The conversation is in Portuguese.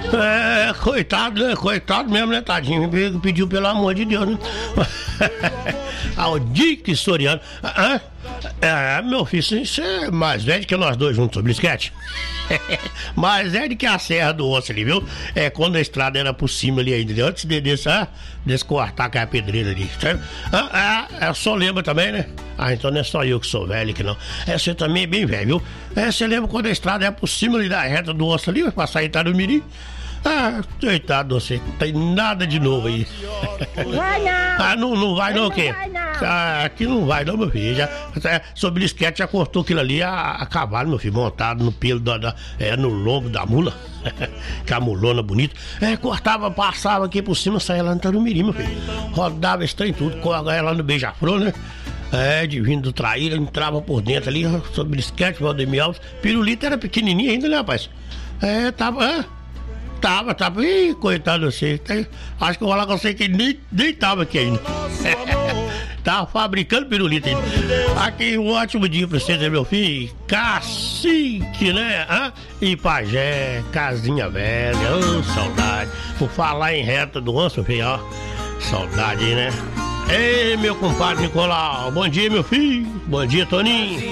Coitado, né? Coitado mesmo, né, tadinho? Pediu pelo amor de Deus, né? Aldique Soriano. Meu filho, você é mais velho que nós dois juntos sobre esquete. Mais velho que a Serra do Osso ali, viu? Quando a estrada era por cima ali ainda, antes desse cortar com a pedreira ali. Só lembra também, né? Então não é só eu que sou velho que não. Você também é bem velho, viu? Você lembra quando a estrada é por cima ali da reta do Osso ali, pra sair Itarumiri? Coitado você, não tem nada de novo aí. Vai não! Não vai não o quê? Vai não. Aqui não vai não, meu filho. Sobre o esquete já cortou aquilo ali a cavalo, meu filho, montado no pelo no lombo da mula. Que a mulona bonita. Cortava, passava aqui por cima, saía lá no Tarumiri, meu filho. Rodava esse trem tudo, corria lá no Beija-Flor, né? De vindo do Traíra, entrava por dentro ali, sobre o esquete, Valdemir Alves. Pirulito era pequenininho ainda, né, rapaz? Tava. Ih, coitado você. Acho que eu vou falar com você que nem tava aqui ainda. Tava fabricando pirulito ainda. Aqui, um ótimo dia pra você, né, meu filho? Cacique, né? E Pajé, casinha velha. Saudade. Por falar em reta do Onça, filho, ó. Saudade, né? Ei, meu compadre Nicolau. Bom dia, meu filho. Bom dia, Toninho.